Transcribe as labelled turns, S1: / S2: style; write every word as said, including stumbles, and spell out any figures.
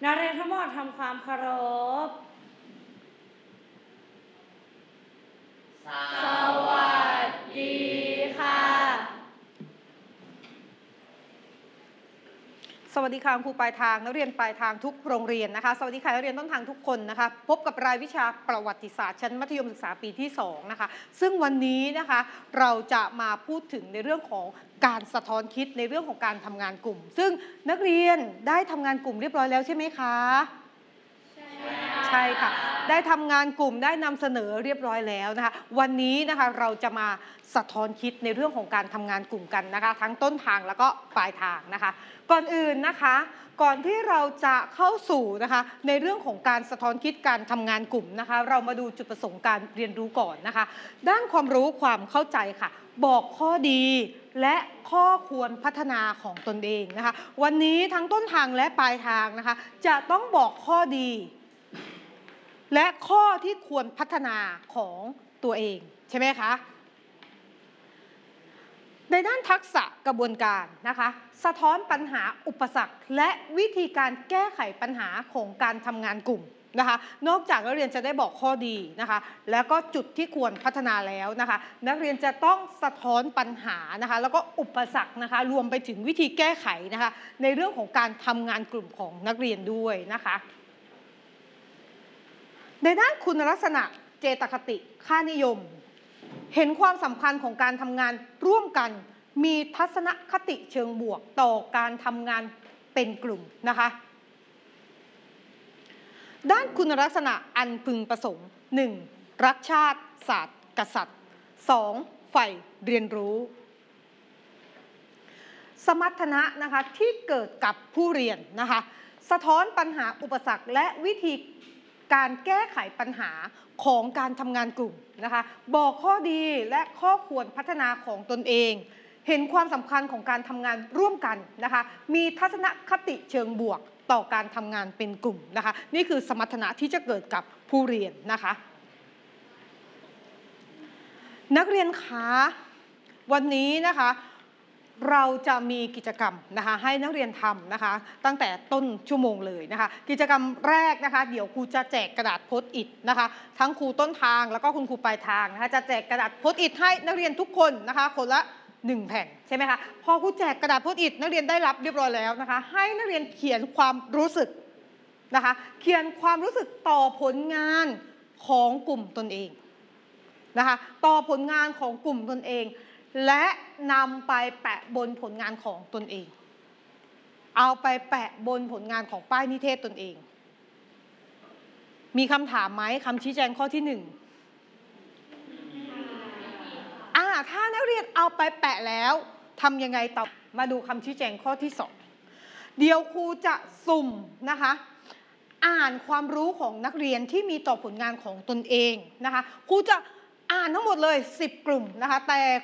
S1: นักเรียนทั้งหมดทำความเคารพสวัสดีค่ะ
S2: สวัสดีค่ะครูปลายทางนักเรียนปลายทางทุกโรงเรียนนะคะสวัสดีค่ะนักเรียนต้นทางทุกคนนะคะพบกับรายวิชาประวัติศาสตร์ชั้นมัธยมศึกษาปีที่สองนะคะซึ่งวันนี้นะคะเราจะมาพูดถึงในเรื่องของการสะท้อนคิดในเรื่องของการทำงานกลุ่มซึ่งนักเรียนได้ทำงานกลุ่มเรียบร้อยแล้วใช่ไหมคะใช่ค่ะได้ทำงานกลุ่มได้นำเสนอเรียบร้อยแล้วนะคะวันนี้นะคะเราจะมาสะท้อนคิดในเรื่องของการทำงานกลุ่มกันนะคะทั้งต้นทางแล้วก็ปลายทางนะคะก่อนอื่นนะคะก่อนที่เราจะเข้าสู่นะคะในเรื่องของการสะท้อนคิดการทำงานกลุ่มนะคะเรามาดูจุดประสงค์การเรียนรู้ก่อนนะคะด้านความรู้ความเข้าใจค่ะบอกข้อดีและข้อควรพัฒนาของตนเองนะคะวันนี้ทั้งต้นทางและปลายทางนะคะจะต้องบอกข้อดีและข้อที่ควรพัฒนาของตัวเองใช่ไหมคะในด้านทักษะกระบวนการนะคะสะท้อนปัญหาอุปสรรคและวิธีการแก้ไขปัญหาของการทำงานกลุ่มนะคะนอกจากนักเรียนจะได้บอกข้อดีนะคะแล้วก็จุดที่ควรพัฒนาแล้วนะคะนักเรียนจะต้องสะท้อนปัญหานะคะแล้วก็อุปสรรคนะคะรวมไปถึงวิธีแก้ไขนะคะในเรื่องของการทำงานกลุ่มของนักเรียนด้วยนะคะในด้านคุณลักษณะเจตคติค่านิยมเห็นความสำคัญของการทำงานร่วมกันมีทัศนคติเชิงบวกต่อการทำงานเป็นกลุ่มนะคะด้านคุณลักษณะอันพึงประสงค์ หนึ่ง. รักชาติศาสตร์กษัตริย์ สอง. ใฝ่เรียนรู้สมรรถนะนะคะที่เกิดกับผู้เรียนนะคะสะท้อนปัญหาอุปสรรคและวิธีการแก้ไขปัญหาของการทำงานกลุ่มนะคะบอกข้อดีและข้อควรพัฒนาของตนเองเห็นความสำคัญของการทำงานร่วมกันนะคะมีทัศนคติเชิงบวกต่อการทำงานเป็นกลุ่มนะคะนี่คือสมรรถนะที่จะเกิดกับผู้เรียนนะคะนักเรียนคะวันนี้นะคะเราจะมีกิจกรรมนะคะให้นักเรียนทำนะคะตั้งแต่ต้นชั่วโมงเลยนะคะกิจกรรมแรกนะคะเดี๋ยวครูจะแจกกระดาษโพสต์อิทนะคะทั้งครูต้นทางแล้วก็คุณครูปลายทางนะคะจะแจกกระดาษโพสต์อิทให้นักเรียนทุกคนนะคะคนละหนึ่งแผ่นใช่ไหมคะพอครูแจกกระดาษโพสต์อิทนักเรียนได้รับเรียบร้อยแล้วนะคะให้นักเรียนเขียนความรู้สึกนะคะเขียนความรู้สึกต่อผลงานของกลุ่มตนเองนะคะต่อผลงานของกลุ่มตนเองและนำไปแปะบนผลงานของตนเองเอาไปแปะบนผลงานของป้ายนิเทศตนเองมีคำถามไหมคำชี้แจงข้อที่หนึ่งอ่าถ้านักเรียนเอาไปแปะแล้วทำยังไงต่อมาดูคำชี้แจงข้อที่สองเดี๋ยวครูจะสุ่มนะคะอ่านความรู้ของนักเรียนที่มีต่อผลงานของตนเองนะคะครูจะอ่านทั้งหมดเลยสิบกลุ่มนะคะแต่